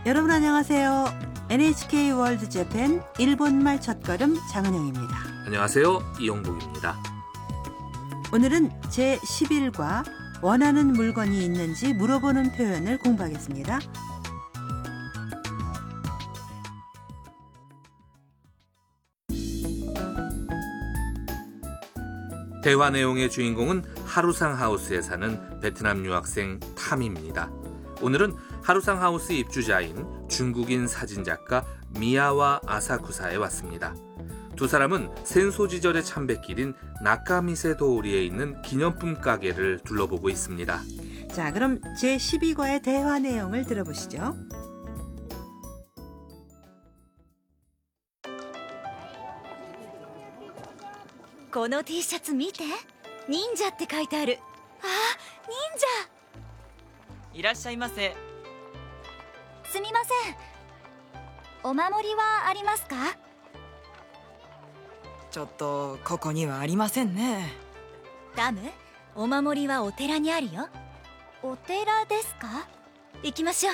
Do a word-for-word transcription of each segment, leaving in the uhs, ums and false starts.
여러분 안녕하세요. 엔에이치케이 월드 재팬 일본말 첫걸음 장은영입니다. 안녕하세요. 이용복입니다. 오늘은 제십일 과 원하는 물건이 있는지 물어보는 표현을 공부하겠습니다. 대화 내용의 주인공은 하루상 하우스에 사는 베트남 유학생 탐입니다. 오늘은 하루상 하우스 입주자인 중국인 사진작가 미야와 아사쿠사에 왔습니다. 두 사람은 센소지절의 참배길인 나카미세 도우리에 있는 기념품 가게를 둘러보고 있습니다. 자, 그럼 제십이 과의 대화 내용을 들어보시죠. この T シャツ見て、忍者って書いてある。あ、忍者。 いらっしゃいませ。 すみません。お守りはありますか？ ちょっとここにはありませんね。 ダム、お守りはお寺にあるよ。お寺ですか？行きましょう。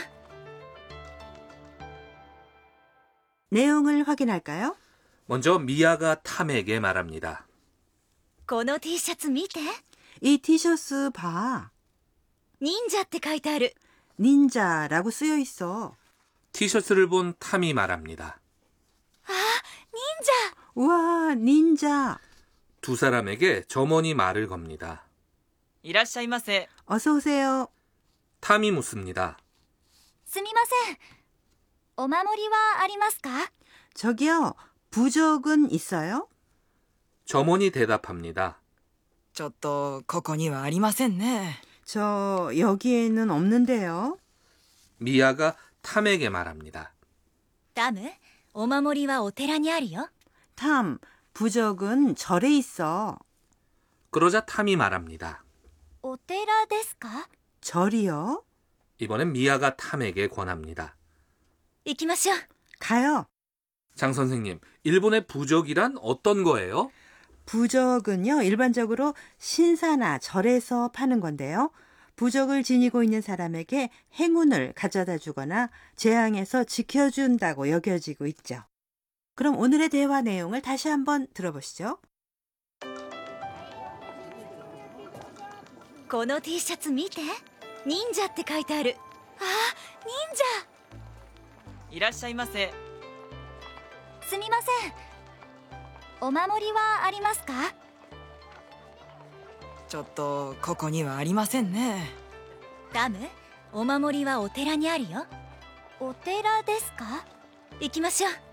내용을 확인할까요? 먼저 미야가 탐에게 말합니다. この T シャツ見て。 이 티셔츠 봐. 忍者って書いてある。 닌자라고 쓰여 있어. 티셔츠를 본 탐이 말합니다. あ、忍者。 우와, 닌자. 두 사람에게 점원이 말을 겁니다. いらっしゃいませ。 어서 오세요. 탐이 묻습니다. すみません。お守りはありますか？ 저기요, 부적은 있어요? 점원이 대답합니다. ちょっとここにはありませんね。 저 여기에는 없는데요. 미야가 탐에게 말합니다. ダム、お守りはお寺にあるよ。 탐, 부적은 절에 있어. 그러자 탐이 말합니다. お寺ですか？ 절이요? 이번엔 미야가 탐에게 권합니다. 行きましょう。 가요. 장 선생님, 일본의 부적이란 어떤 거예요? 부적은요, 일반적으로 신사나 절에서 파는 건데요. 부적을 지니고 있는 사람에게 행운을 가져다 주거나 재앙에서 지켜준다고 여겨지고 있죠. 그럼 오늘의 대화 내용을 다시 한번 들어보시죠. この T シャツ見て。忍者って書いてある。あ、忍者。 いらっしゃいませ。 すみません。お守りはありますか？ ちょっとここにはありませんね。 ダム、お守りはお寺にあるよ。お寺ですか？行きましょう。